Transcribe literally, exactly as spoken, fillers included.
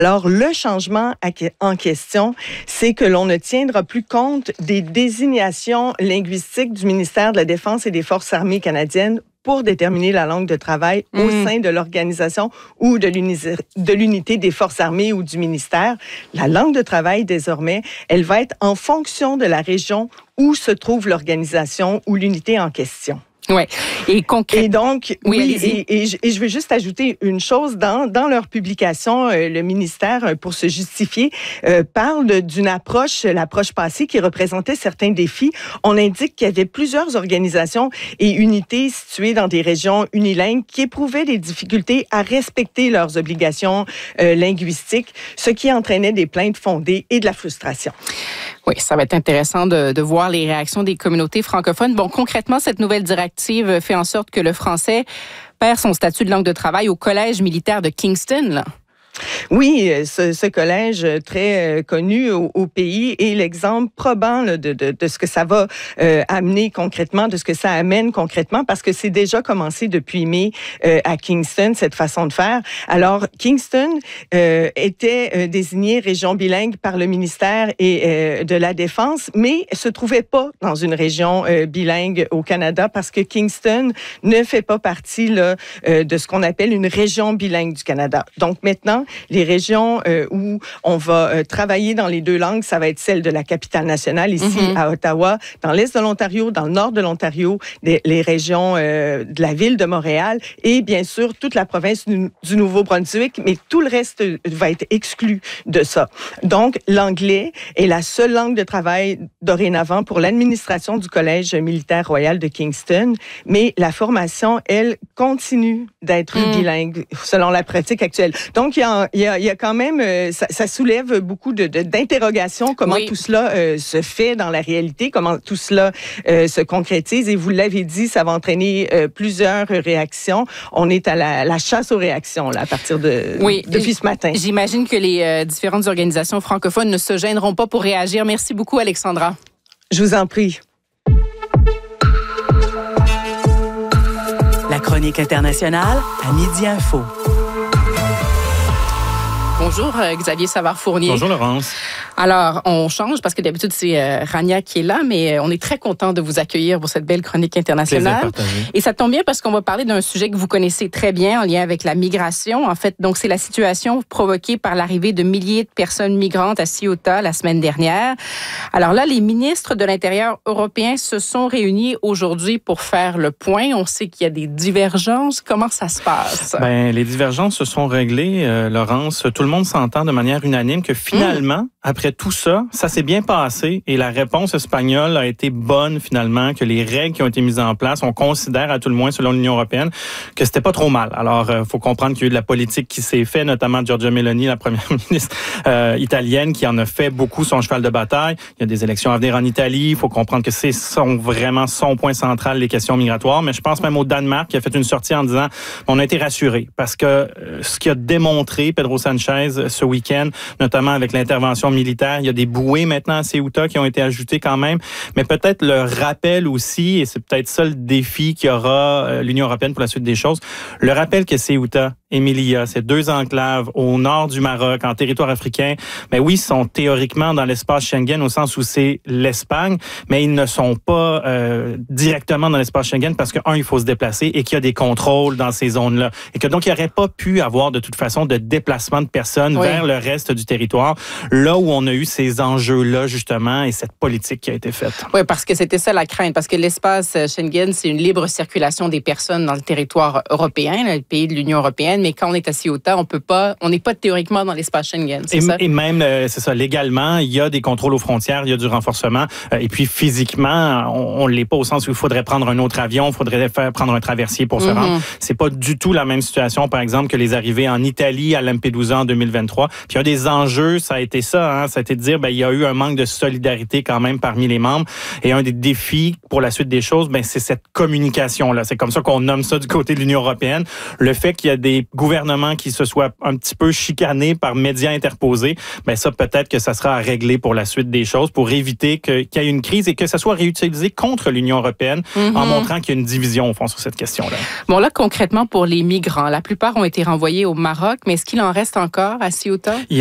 Alors, le changement en question, c'est que l'on ne tiendra plus compte des désignations linguistiques du ministère de la Défense et des Forces armées canadiennes pour déterminer la langue de travail mmh. au sein de l'organisation ou de, de l'unité des Forces armées ou du ministère. La langue de travail, désormais, elle va être en fonction de la région où se trouve l'organisation ou l'unité en question. Ouais. Et, concret... et donc, oui, oui et, et, je, et je veux juste ajouter une chose. Dans, dans leur publication, euh, le ministère, euh, pour se justifier, euh, parle d'une approche, l'approche passée, qui représentait certains défis. On indique qu'il y avait plusieurs organisations et unités situées dans des régions unilingues qui éprouvaient des difficultés à respecter leurs obligations euh, linguistiques, ce qui entraînait des plaintes fondées et de la frustration. Oui, ça va être intéressant de, de voir les réactions des communautés francophones. Bon, concrètement, cette nouvelle directive fait en sorte que le français perd son statut de langue de travail au collège militaire de Kingston, là. Oui, ce, ce collège très connu au, au pays est l'exemple probant là, de, de, de ce que ça va euh, amener concrètement, de ce que ça amène concrètement, parce que c'est déjà commencé depuis mai euh, à Kingston, cette façon de faire. Alors, Kingston euh, était euh, désigné région bilingue par le ministère et, euh, de la Défense, mais se trouvait pas dans une région euh, bilingue au Canada, parce que Kingston ne fait pas partie là, euh, de ce qu'on appelle une région bilingue du Canada. Donc maintenant, les régions euh, où on va euh, travailler dans les deux langues, ça va être celle de la capitale nationale, ici mm-hmm. à Ottawa, dans l'est de l'Ontario, dans le nord de l'Ontario, des, les régions euh, de la ville de Montréal et bien sûr toute la province du, du Nouveau-Brunswick, mais tout le reste va être exclu de ça. Donc, l'anglais est la seule langue de travail dorénavant pour l'administration du Collège militaire royal de Kingston, mais la formation, elle, continue d'être mm. bilingue selon la pratique actuelle. Donc, il y a Il y, a, il y a quand même, euh, ça, ça soulève beaucoup de, de, d'interrogations, comment oui. tout cela euh, se fait dans la réalité, comment tout cela euh, se concrétise. Et vous l'avez dit, ça va entraîner euh, plusieurs réactions. On est à la, la chasse aux réactions là, à partir de oui, depuis ce matin. J'imagine que les euh, différentes organisations francophones ne se gêneront pas pour réagir. Merci beaucoup, Alexandra. Je vous en prie. La chronique internationale à Midi Info. Bonjour, Xavier Savard-Fournier. Bonjour, Laurence. Alors, on change parce que d'habitude, c'est euh, Rania qui est là, mais euh, on est très content de vous accueillir pour cette belle chronique internationale. Et ça tombe bien parce qu'on va parler d'un sujet que vous connaissez très bien en lien avec la migration. En fait, donc, c'est la situation provoquée par l'arrivée de milliers de personnes migrantes à Ceuta la semaine dernière. Alors là, les ministres de l'Intérieur européens se sont réunis aujourd'hui pour faire le point. On sait qu'il y a des divergences. Comment ça se passe? Ben, les divergences se sont réglées, euh, Laurence. Tout le monde s'entend de manière unanime que finalement, mmh. après tout ça, ça s'est bien passé et la réponse espagnole a été bonne finalement, que les règles qui ont été mises en place, on considère à tout le moins selon l'Union européenne que c'était pas trop mal. Alors, il euh, faut comprendre qu'il y a eu de la politique qui s'est faite, notamment Giorgia Meloni, la première ministre euh, italienne, qui en a fait beaucoup son cheval de bataille. Il y a des élections à venir en Italie. Il faut comprendre que c'est son, vraiment son point central, les questions migratoires. Mais je pense même au Danemark qui a fait une sortie en disant on a été rassurés parce que euh, ce qui a démontré Pedro Sanchez ce week-end, notamment avec l'intervention militaire. Il y a des bouées maintenant à Ceuta qui ont été ajoutées quand même, mais peut-être le rappel aussi, et c'est peut-être ça le défi qu'aura l'Union européenne pour la suite des choses, le rappel que Ceuta et Melilla, ces deux enclaves au nord du Maroc, en territoire africain, ben oui, sont théoriquement dans l'espace Schengen au sens où c'est l'Espagne, mais ils ne sont pas euh, directement dans l'espace Schengen parce que, un, il faut se déplacer et qu'il y a des contrôles dans ces zones-là. Et que donc, il n'y aurait pas pu avoir de toute façon de déplacement de personnes oui. vers le reste du territoire, là où on a eu ces enjeux-là, justement, et cette politique qui a été faite. Oui, parce que c'était ça la crainte, parce que l'espace Schengen, c'est une libre circulation des personnes dans le territoire européen, là, le pays de l'Union européenne, mais quand on est à Ceuta, on peut pas, on n'est pas théoriquement dans l'espace Schengen, c'est et, ça? Et même, euh, c'est ça, légalement, il y a des contrôles aux frontières, il y a du renforcement, euh, et puis physiquement, on ne l'est pas au sens où il faudrait prendre un autre avion, il faudrait faire prendre un traversier pour mm-hmm. se rendre. C'est pas du tout la même situation, par exemple, que les arrivées en Italie à Lampedusa en deux mille vingt-trois. Puis un des enjeux, ça a été ça, Hein, ça a été de dire, ben, il y a eu un manque de solidarité quand même parmi les membres. Et un des défis pour la suite des choses, ben, c'est cette communication-là. C'est comme ça qu'on nomme ça du côté de l'Union européenne. Le fait qu'il y a des gouvernements qui se soient un petit peu chicanés par médias interposés, ben, ça, peut-être que ça sera à régler pour la suite des choses, pour éviter que, qu'il y ait une crise et que ça soit réutilisé contre l'Union européenne, mm-hmm. en montrant qu'il y a une division, au fond, sur cette question-là. Bon, là, concrètement, pour les migrants, la plupart ont été renvoyés au Maroc, mais est-ce qu'il en reste encore à Ceuta?